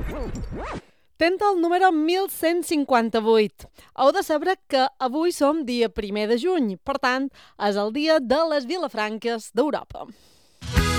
Tenta el número 1158. Heu de saber que avui som dia 1 de juny, per tant, és el dia de les Vilafranques d'Europa.